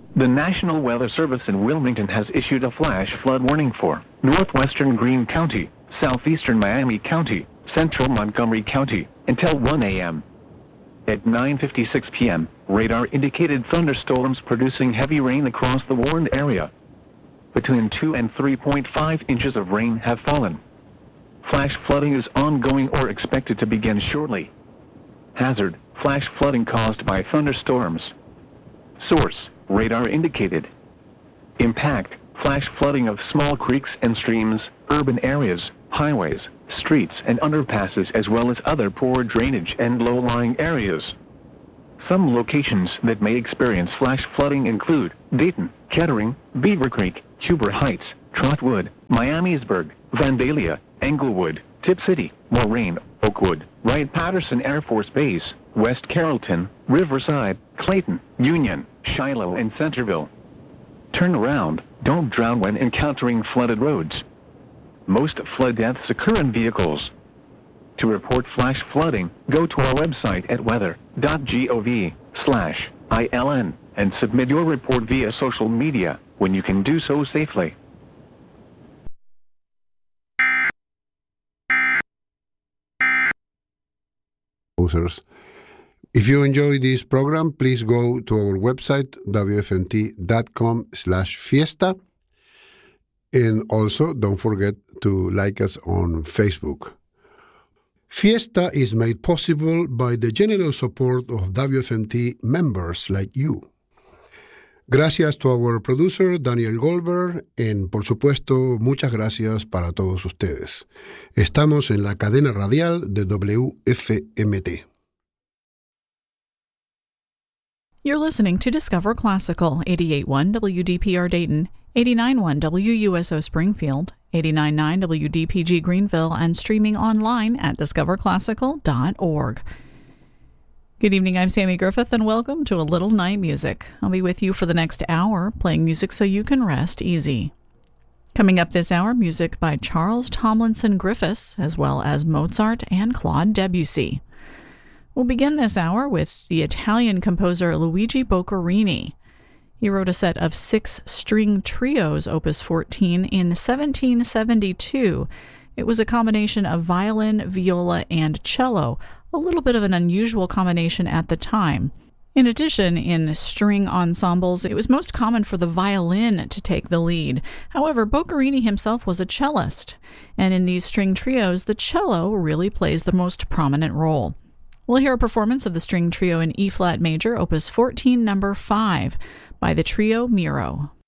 The National Weather Service in Wilmington has issued a flash flood warning for northwestern Greene County, southeastern Miami County, central Montgomery County, until 1 a.m. At 9:56 p.m., radar indicated thunderstorms producing heavy rain across the warned area. Between 2 and 3.5 inches of rain have fallen. Flash flooding is ongoing or expected to begin shortly. Hazard: flash flooding caused by thunderstorms. Source: radar indicated. Impact: flash flooding of small creeks and streams, urban areas, highways, streets and underpasses, as well as other poor drainage and low-lying areas. Some locations that may experience flash flooding include Dayton, Kettering, Beaver Creek, Huber Heights, Trotwood, Miamisburg, Vandalia, Englewood, Tip City, Moraine, Oakwood, Wright-Patterson Air Force Base, West Carrollton, Riverside, Clayton, Union, Shiloh and Centerville. Turn around, don't drown when encountering flooded roads. Most flood deaths occur in vehicles. To report flash flooding, go to our website at weather.gov/ILN and submit your report via social media when you can do so safely. If you enjoy this program, please go to our website, wfmt.com/fiesta. And also, don't forget to like us on Facebook. Fiesta is made possible by the generous support of WFMT members like you. Gracias to our producer, Daniel Goldberg, and por supuesto, muchas gracias para todos ustedes. Estamos en la cadena radial de WFMT. You're listening to Discover Classical, 88.1 WDPR Dayton, 89.1 WUSO Springfield, 89.9 WDPG Greenville, and streaming online at discoverclassical.org. Good evening, I'm Sammy Griffith, and welcome to A Little Night Music. I'll be with you for the next hour, playing music so you can rest easy. Coming up this hour, music by Charles Tomlinson Griffiths, as well as Mozart and Claude Debussy. We'll begin this hour with the Italian composer Luigi Boccherini. He wrote a set of 6 string trios, opus 14, in 1772. It was a combination of violin, viola, and cello, a little bit of an unusual combination at the time. In addition, in string ensembles, it was most common for the violin to take the lead. However, Boccherini himself was a cellist, and in these string trios, the cello really plays the most prominent role. We'll hear a performance of the string trio in E-flat major, opus 14, number 5, by the Trio Miro.